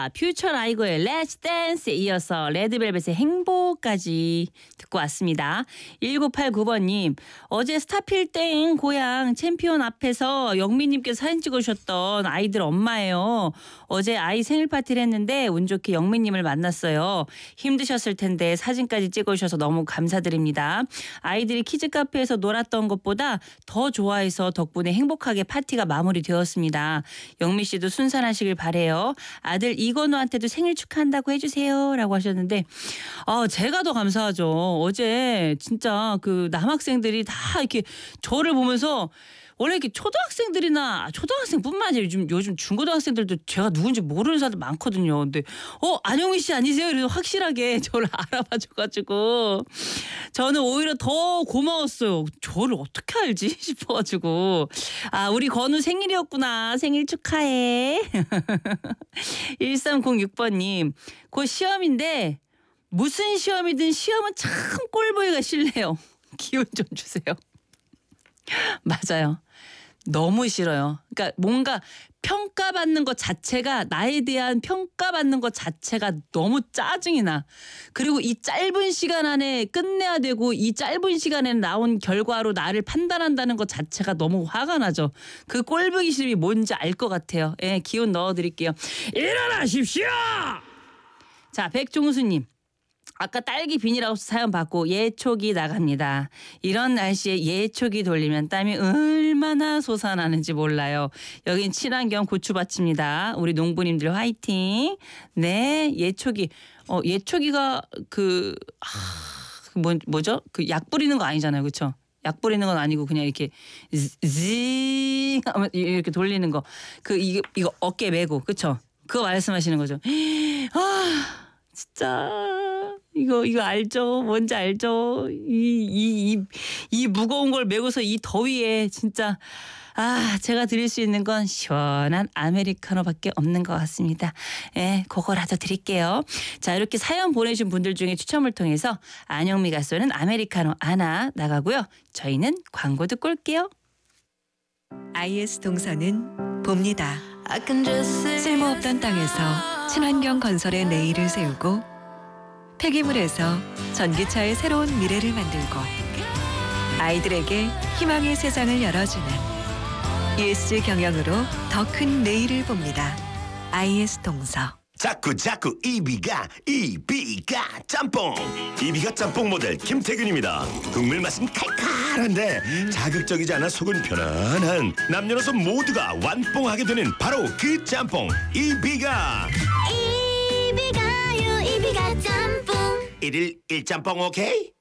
자, 퓨처 라이고의 Let's Dance에 이어서 레드벨벳의 행복까지 듣고 왔습니다. 1989번님, 어제 스타필딩 고향 챔피언 앞에서 영민님께 사진 찍으셨던 아이들 엄마예요. 어제 아이 생일 파티를 했는데 운 좋게 영민님을 만났어요. 힘드셨을 텐데 사진까지 찍어주셔서 너무 감사드립니다. 아이들이 키즈 카페에서 놀았던 것보다 더 좋아해서 덕분에 행복하게 파티가 마무리되었습니다. 영민 씨도 순산하시길 바래요. 아들 이건우한테도 생일 축하한다고 해주세요. 라고 하셨는데 제가 더 감사하죠. 어제 진짜 그 남학생들이 다 이렇게 저를 보면서 원래 이렇게 초등학생뿐만 아니라 요즘 중고등학생들도 제가 누군지 모르는 사람들 많거든요. 근데 안영미 씨 아니세요? 이래서 확실하게 저를 알아봐줘가지고 저는 오히려 더 고마웠어요. 저를 어떻게 알지 싶어가지고 우리 건우 생일이었구나. 생일 축하해. 1306번님 곧 시험인데 무슨 시험이든 시험은 참 꼴보기가 싫네요. 기운 좀 주세요. 맞아요. 너무 싫어요. 그러니까 뭔가 평가받는 것 자체가 나에 대한 평가받는 것 자체가 너무 짜증이 나. 그리고 이 짧은 시간 안에 끝내야 되고 이 짧은 시간에 나온 결과로 나를 판단한다는 것 자체가 너무 화가 나죠. 그 꼴보기 싫음이 뭔지 알 것 같아요. 예, 기운 넣어드릴게요. 일어나십시오. 자, 백종수님. 아까 딸기 비닐하우스 사연 받고 예초기 나갑니다. 이런 날씨에 예초기 돌리면 땀이 얼마나 솟아나는지 몰라요. 여긴 친환경 고추밭입니다. 우리 농부님들 화이팅. 네, 예초기. 예초기가 뭐죠? 그 약 뿌리는 거 아니잖아요. 그렇죠? 약 뿌리는 건 아니고 그냥 이렇게 징 하면 이렇게 돌리는 거. 이거 어깨 메고. 그렇죠? 그거 말씀하시는 거죠. 진짜 이거 알죠? 뭔지 알죠? 이 무거운 걸 메고서 이 더위에 진짜 제가 드릴 수 있는 건 시원한 아메리카노밖에 없는 것 같습니다. 예, 그거라도 드릴게요. 자, 이렇게 사연 보내주신 분들 중에 추첨을 통해서 안영미가 쏘는 아메리카노 하나 나가고요. 저희는 광고 듣고 올게요. IS 동서는 봅니다. 쓸모없던 땅에서 친환경 건설의 내일을 세우고 폐기물에서 전기차의 새로운 미래를 만들고 아이들에게 희망의 세상을 열어주는 ESG 경영으로 더 큰 내일을 봅니다. IS 동서. 자꾸 이비가 짬뽕. 이비가 짬뽕 모델 김태균입니다. 국물 맛은 칼칼한데 자극적이지 않아 속은 편안한 남녀노소 모두가 완뽕하게 되는 바로 그 짬뽕 이비가 짬뽕. 일일 1짬뽕 오케이?